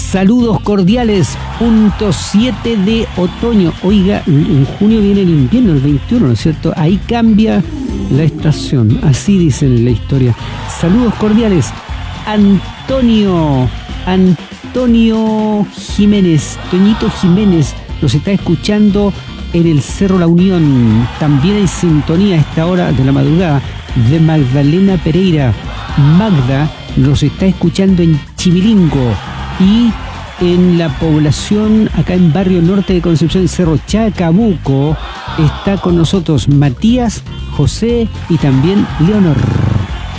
Saludos cordiales, punto 7 de otoño. Oiga, en junio viene el invierno, el 21, ¿no es cierto? Ahí cambia la estación, así dicen en la historia. Saludos cordiales, Antonio Jiménez, Toñito Jiménez, nos está escuchando en el Cerro La Unión. También hay sintonía a esta hora de la madrugada de Magdalena Pereira. Magda nos está escuchando en Chimilingo y en la población acá en Barrio Norte de Concepción, Cerro Chacabuco, está con nosotros Matías, José y también Leonor.